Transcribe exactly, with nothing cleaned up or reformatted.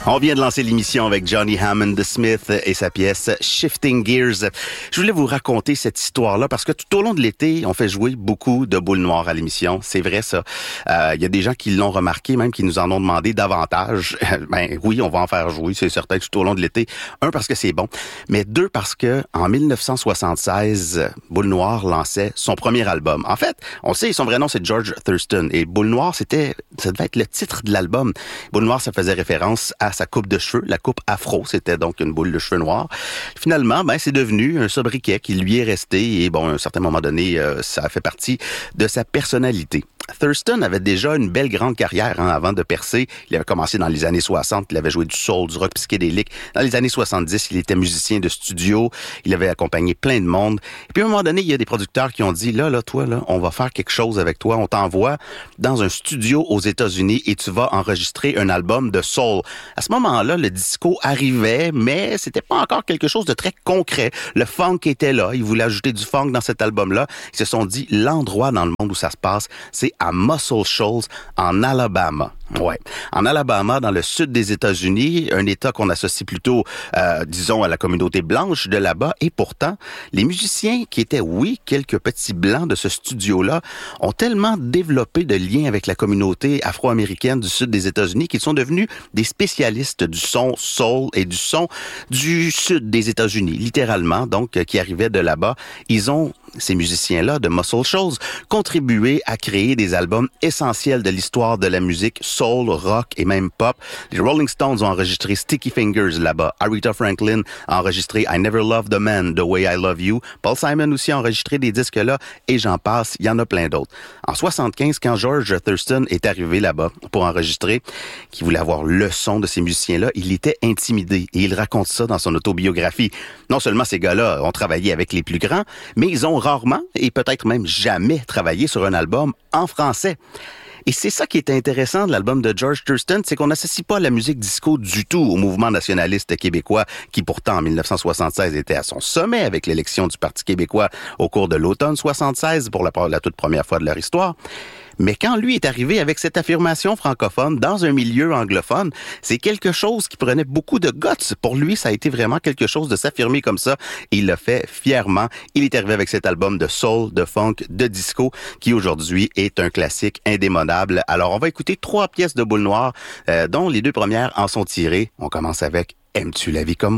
On vient de lancer l'émission avec Johnny Hammond de Smith et sa pièce Shifting Gears. Je voulais vous raconter cette histoire-là parce que tout au long de l'été, on fait jouer beaucoup de boules noires à l'émission. C'est vrai, ça. Il euh, y a des gens qui l'ont remarqué, même qui nous en ont demandé davantage. Ben oui, on va en faire jouer, c'est certain, tout au long de l'été. Un, parce que c'est bon, mais deux, parce que en dix-neuf cent soixante-seize, Boule Noire lançait son premier album. En fait, on sait, son vrai nom, c'est George Thurston. Et Boule Noire, c'était, ça devait être le titre de l'album. Boule Noire, ça faisait référence à sa coupe de cheveux, la coupe afro, c'était donc une boule de cheveux noirs. Finalement, ben c'est devenu un sobriquet qui lui est resté et bon, à un certain moment donné, euh, ça a fait partie de sa personnalité. Thurston avait déjà une belle grande carrière hein, avant de percer. Il avait commencé dans les années soixante, il avait joué du soul, du rock psychédélique. Dans les années soixante-dix, il était musicien de studio, il avait accompagné plein de monde. Et puis à un moment donné, il y a des producteurs qui ont dit, là, là, toi, là, on va faire quelque chose avec toi, on t'envoie dans un studio aux États-Unis et tu vas enregistrer un album de soul. À ce moment-là, le disco arrivait, mais c'était pas encore quelque chose de très concret. Le funk était là, ils voulaient ajouter du funk dans cet album-là. Ils se sont dit, l'endroit dans le monde où ça se passe, c'est à Muscle Shoals, en Alabama. Ouais. En Alabama, dans le sud des États-Unis, un État qu'on associe plutôt, euh, disons, à la communauté blanche de là-bas. Et pourtant, les musiciens qui étaient, oui, quelques petits blancs de ce studio-là, ont tellement développé de liens avec la communauté afro-américaine du sud des États-Unis qu'ils sont devenus des spécialistes du son soul et du son du sud des États-Unis, littéralement, donc, euh, qui arrivaient de là-bas. Ils ont, ces musiciens-là de Muscle Shoals, contribué à créer des albums essentiels de l'histoire de la musique soul, rock et même pop. Les Rolling Stones ont enregistré Sticky Fingers là-bas. Aretha Franklin a enregistré I Never Loved a Man the Way I Love You. Paul Simon aussi a enregistré des disques là et j'en passe, il y en a plein d'autres. En soixante-quinze, quand George Thurston est arrivé là-bas pour enregistrer, qui voulait avoir le son de ces musiciens-là, il était intimidé et il raconte ça dans son autobiographie. Non seulement ces gars-là ont travaillé avec les plus grands, mais ils ont rarement et peut-être même jamais travaillé sur un album en français. Et c'est ça qui est intéressant de l'album de George Thurston, c'est qu'on n'associe pas la musique disco du tout au mouvement nationaliste québécois, qui pourtant en dix-neuf cent soixante-seize était à son sommet avec l'élection du Parti québécois au cours de l'automne soixante-seize pour la, la toute première fois de leur histoire. Mais quand lui est arrivé avec cette affirmation francophone dans un milieu anglophone, c'est quelque chose qui prenait beaucoup de guts. Pour lui, ça a été vraiment quelque chose de s'affirmer comme ça. Et il l'a fait fièrement. Il est arrivé avec cet album de soul, de funk, de disco, qui aujourd'hui est un classique indémodable. Alors, on va écouter trois pièces de Boule Noire, euh, dont les deux premières en sont tirées. On commence avec « Aimes-tu la vie comme moi ?»